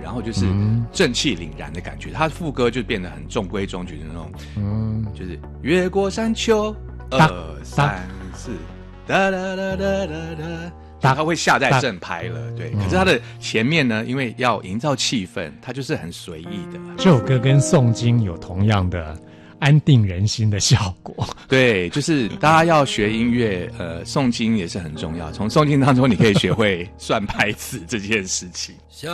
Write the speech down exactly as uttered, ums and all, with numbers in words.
然后就是正气凛然的感觉。他副歌就变得很中规中矩的那种，嗯，就是越过山丘，二三四，哒哒哒哒哒哒，他会下在正拍了，对。可是他的前面呢，因为要营造气氛，他就是很随意的。 这首歌跟诵经有同样的安定人心的效果。 对，就是大家要学音乐，呃，诵经也是很重要。从诵经当中，你可以学会算拍子这件事情。